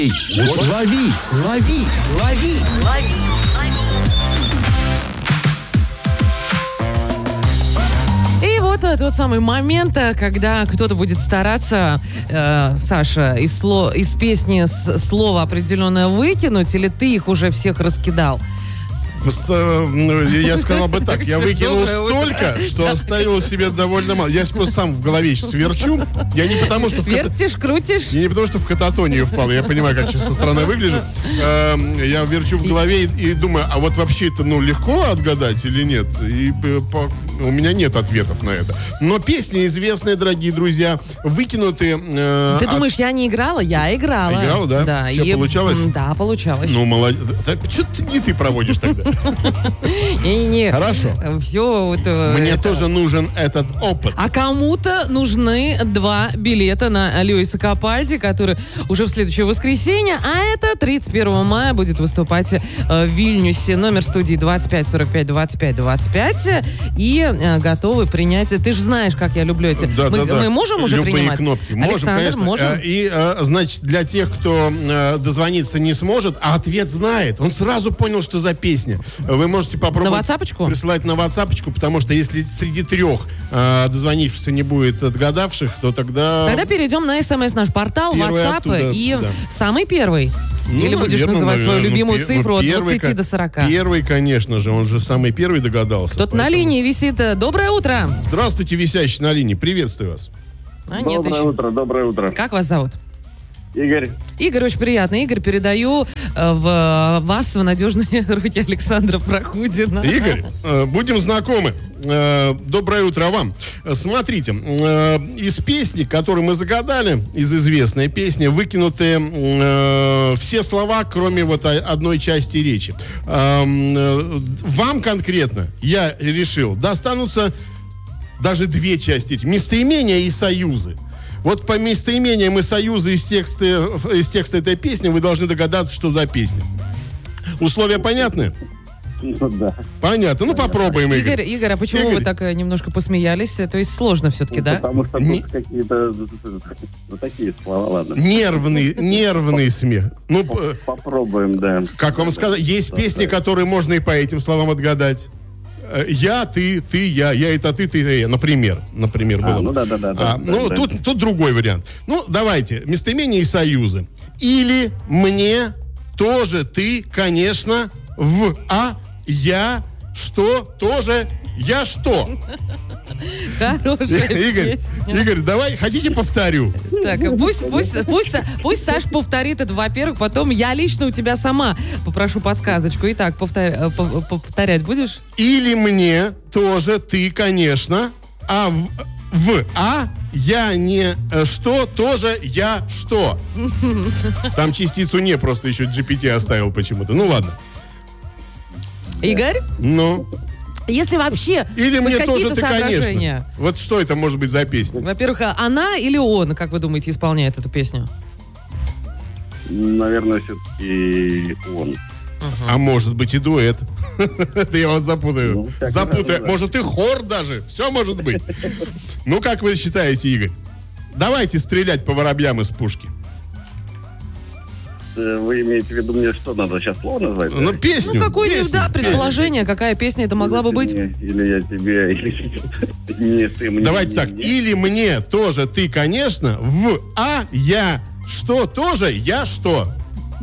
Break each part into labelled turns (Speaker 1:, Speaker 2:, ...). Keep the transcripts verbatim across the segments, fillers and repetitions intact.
Speaker 1: Вот лови, лови, лови, лови.
Speaker 2: И вот тот самый момент, когда кто-то будет стараться, э, Саша, из, сло, из песни с, слово определенное выкинуть, или ты их уже всех раскидал?
Speaker 3: Я сказал бы так, я выкинул столько, что оставил себе довольно мало. Я просто сам в голове сейчас верчу. Я не потому, что в
Speaker 2: Вертишь, крутишь?
Speaker 3: Я не потому, что в кататонию впал. Я понимаю, как сейчас со стороны выгляжу. Я верчу в голове и думаю, а вот вообще это, ну, легко отгадать или нет? И у меня нет ответов на это. Но песни известные, дорогие друзья, выкинуты...
Speaker 2: Ты думаешь, я не играла? Я играла.
Speaker 3: Играла, да?
Speaker 2: Да.
Speaker 3: Что, получалось?
Speaker 2: Да, получалось.
Speaker 3: Ну, молодец. Что не ты проводишь тогда?
Speaker 2: Не-не-не.
Speaker 3: Хорошо.
Speaker 2: Все вот...
Speaker 3: Мне это... тоже нужен этот опыт.
Speaker 2: А кому-то нужны два билета на Льюиса Капальди, который уже в следующее воскресенье, а это тридцать первого мая будет выступать э, в Вильнюсе. Номер студии двадцать пять сорок пять двадцать пять двадцать пять. И э, готовы принять... Ты же знаешь, как я люблю эти...
Speaker 3: Да,
Speaker 2: мы,
Speaker 3: да, да.
Speaker 2: мы можем уже
Speaker 3: Любые
Speaker 2: принимать?
Speaker 3: кнопки. Можем,
Speaker 2: Александр,
Speaker 3: конечно.
Speaker 2: можем?
Speaker 3: И, э, значит, для тех, кто э, дозвониться не сможет, а ответ знает, он сразу понял, что за песня. Вы можете попробовать...
Speaker 2: На ватсапочку?
Speaker 3: Присылать на ватсапочку, потому что если среди трех э, дозвонившихся не будет отгадавших, то тогда...
Speaker 2: Тогда перейдем на СМС наш портал,
Speaker 3: Первый
Speaker 2: WhatsApp
Speaker 3: оттуда,
Speaker 2: и
Speaker 3: да.
Speaker 2: самый первый.
Speaker 3: Ну,
Speaker 2: Или будешь
Speaker 3: наверное,
Speaker 2: называть свою
Speaker 3: наверное.
Speaker 2: любимую
Speaker 3: Ну,
Speaker 2: цифру от
Speaker 3: первый,
Speaker 2: двадцати до сорока.
Speaker 3: Первый, конечно же, он же самый первый догадался.
Speaker 2: Кто-то
Speaker 3: поэтому...
Speaker 2: на линии висит. Доброе утро.
Speaker 3: Здравствуйте, висящий на линии. Приветствую вас.
Speaker 2: А, нет
Speaker 4: доброе
Speaker 2: еще.
Speaker 4: утро, доброе утро.
Speaker 2: Как вас зовут?
Speaker 4: Игорь.
Speaker 2: Игорь, очень приятно. Игорь, передаю э, в вас в надежные руки Александра Прокудина.
Speaker 3: Игорь, э, будем знакомы. Э, доброе утро вам. Смотрите, э, из песни, которую мы загадали, из известной песни, выкинуты э, все слова, кроме вот одной части речи. Э, э, вам конкретно, я решил, достанутся даже две части. Местоимения и союзы. Вот по местоимениям и союзу из текста, из текста этой песни вы должны догадаться, что за песня. Условия понятны?
Speaker 4: Ну, да.
Speaker 3: Понятно. Ну, попробуем, Игорь.
Speaker 2: Игорь, Игорь, а почему
Speaker 3: Игорь.
Speaker 2: вы так э, немножко посмеялись? То есть сложно все-таки,
Speaker 4: Ну,
Speaker 2: да?
Speaker 4: Потому что
Speaker 3: Не-
Speaker 4: тут какие-то ну, такие слова, ладно.
Speaker 3: Нервный, нервный смех. Ну, п-
Speaker 4: Попробуем, да.
Speaker 3: как вам сказать, есть песни, которые можно и по этим словам отгадать. Э, Я, ты, ты, я, я это ты, ты, я. Например. Например,
Speaker 4: А,
Speaker 3: было бы.
Speaker 4: ну да, да, да, да,
Speaker 3: А,
Speaker 4: да,
Speaker 3: ну,
Speaker 4: да.
Speaker 3: Тут, тут другой вариант. Ну, давайте. Местоимения и союзы. Или мне тоже ты, конечно, в, а, я, что, тоже, я что.
Speaker 2: Хорошая
Speaker 3: Игорь,
Speaker 2: песня.
Speaker 3: Игорь, давай, хотите повторю?
Speaker 2: Так, пусть, пусть, пусть, пусть Саш повторит это, во-первых, потом я лично у тебя сама попрошу подсказочку. Итак, повтор- пов- повторять будешь?
Speaker 3: Или мне тоже ты, конечно, а в, в а я не э, что, тоже я что. Там частицу не просто еще джи пи ти оставил почему-то. Ну ладно.
Speaker 2: Игорь,
Speaker 3: Ну.
Speaker 2: если вообще
Speaker 3: Или
Speaker 2: хоть
Speaker 3: мне тоже
Speaker 2: какие-то
Speaker 3: ты,
Speaker 2: соображения.
Speaker 3: конечно. Вот что это может быть за песня?
Speaker 2: Во-первых, она или он, как вы думаете, исполняет эту песню?
Speaker 4: Наверное, все-таки он.
Speaker 3: А может быть и дуэт. Это я вас запутаю.
Speaker 4: Ну, так и
Speaker 3: Запутаю.
Speaker 4: надо, да.
Speaker 3: Может и хор даже. Все может быть. Ну, как вы считаете, Игорь? Давайте стрелять по воробьям из пушки.
Speaker 4: Э, Вы имеете в виду, мне что надо сейчас слово назвать?
Speaker 3: Ну, песню.
Speaker 2: Ну, какое-нибудь,
Speaker 3: песню,
Speaker 2: да,
Speaker 3: песню.
Speaker 2: предположение, какая песня это могла бы быть?
Speaker 4: Или, или я тебе, или не ты мне.
Speaker 3: Давайте
Speaker 4: не
Speaker 3: так.
Speaker 4: мне.
Speaker 3: Или мне тоже ты, конечно, в а я что тоже я что.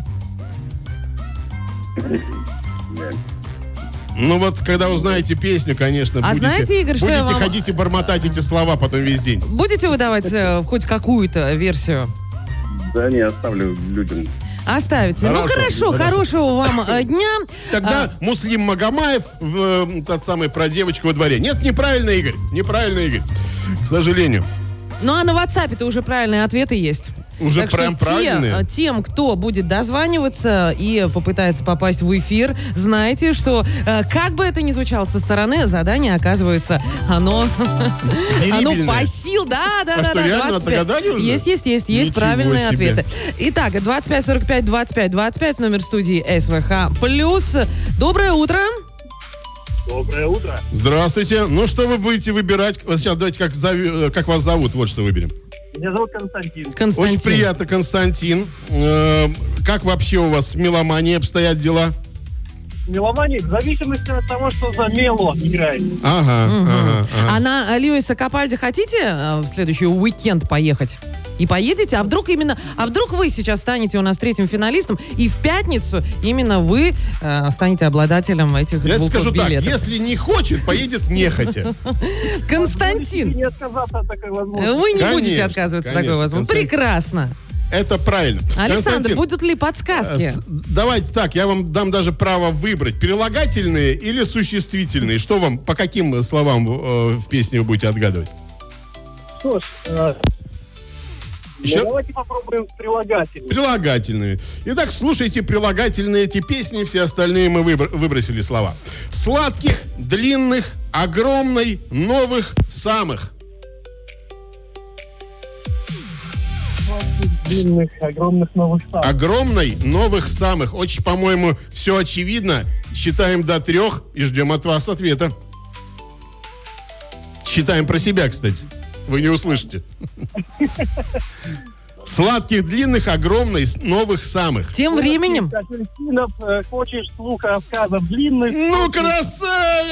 Speaker 3: Ну вот, когда узнаете песню, конечно,
Speaker 2: А
Speaker 3: будете,
Speaker 2: знаете, Игорь, что
Speaker 3: будете
Speaker 2: я вам-
Speaker 3: ходить и бормотать эти слова потом весь день.
Speaker 2: Будете выдавать э, хоть какую-то версию?
Speaker 4: Да не, оставлю людям.
Speaker 2: Оставите.
Speaker 3: Хорошо,
Speaker 2: Ну хорошо,
Speaker 3: хорошо.
Speaker 2: хорошего вам э, дня.
Speaker 3: Тогда
Speaker 2: А,
Speaker 3: Муслим Магомаев, в, э, тот самый про девочку во дворе. Нет, неправильно, Игорь. Неправильно, Игорь. К сожалению.
Speaker 2: ну а на WhatsApp-то уже правильные ответы есть.
Speaker 3: Уже
Speaker 2: Так
Speaker 3: прям
Speaker 2: что те,
Speaker 3: правильные?
Speaker 2: э, тем, кто будет дозваниваться и попытается попасть в эфир, знайте, что э, как бы это ни звучало со стороны, задание, оказывается, оно, оно
Speaker 3: Верибельное.
Speaker 2: по сил, да, да,
Speaker 3: А
Speaker 2: да,
Speaker 3: что,
Speaker 2: да,
Speaker 3: реально
Speaker 2: двадцать пять.
Speaker 3: отгадали уже?
Speaker 2: Есть, есть, есть, есть
Speaker 3: Ничего
Speaker 2: правильные
Speaker 3: себе.
Speaker 2: ответы. Итак, двадцать пять сорок пять двадцать пять двадцать пять, номер студии СВХ плюс. Доброе утро.
Speaker 4: Доброе утро.
Speaker 3: Здравствуйте. Ну, что вы будете выбирать? Вот сейчас давайте, как, зови- как вас зовут, вот что выберем.
Speaker 5: Меня зовут Константин.
Speaker 2: Константин.
Speaker 3: Очень приятно, Константин. Э, как вообще у вас с меломанией обстоят дела?
Speaker 5: Меломания, в зависимости от того, что за мело играет.
Speaker 3: Ага,
Speaker 2: Мгм.
Speaker 3: ага, ага.
Speaker 2: А на Льюиса Капальди хотите э, в следующий уикенд поехать? И поедете? А вдруг именно, а вдруг вы сейчас станете у нас третьим финалистом, и в пятницу именно вы э, станете обладателем этих
Speaker 3: Я
Speaker 2: двух
Speaker 3: скажу так,
Speaker 2: билетов?
Speaker 3: если не хочет, поедет нехотя.
Speaker 2: Константин,
Speaker 5: Не отказаться от такой возможности.
Speaker 2: вы не
Speaker 3: Конечно,
Speaker 2: будете отказываться от такой
Speaker 3: конечно,
Speaker 2: возможности.
Speaker 3: Константин.
Speaker 2: Прекрасно.
Speaker 3: Это правильно.
Speaker 2: Александр,
Speaker 3: Константин,
Speaker 2: будут ли подсказки?
Speaker 3: э, с- давайте так, я вам дам даже право выбрать. Прилагательные или существительные? Что вам, по каким словам э, в песне вы будете отгадывать?
Speaker 5: Что ж, э,
Speaker 3: Еще?
Speaker 5: ну, давайте попробуем с прилагательными.
Speaker 3: Прилагательные. Итак, слушайте прилагательные эти песни, все остальные мы выбр- выбросили слова. Сладких, длинных, огромной, новых, самых.
Speaker 5: Длинных, огромных новых став.
Speaker 3: Огромной, новых, самых. Очень, по-моему, все очевидно. Считаем до трех и ждем от вас ответа. Считаем про себя, кстати. Вы не услышите. Сладких, длинных, огромной, с- новых, самых.
Speaker 2: Тем временем...
Speaker 5: Апельсинов, э, хочешь слуха рассказов длинных.
Speaker 3: Ну, красавец!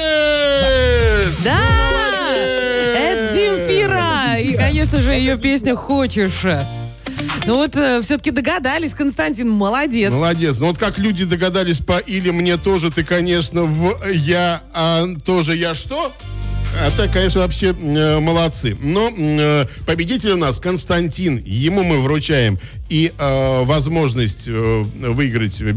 Speaker 2: Да!
Speaker 3: Молодец!
Speaker 2: Это Земфира! И, конечно же, ее песня «Хочешь». Ну вот, все-таки догадались, Константин, молодец.
Speaker 3: Молодец. Ну вот как люди догадались по «или мне тоже ты, конечно, в я, а тоже я что?» Это, конечно, вообще э, молодцы. Но э, победитель у нас Константин. Ему мы вручаем и э, возможность э, выиграть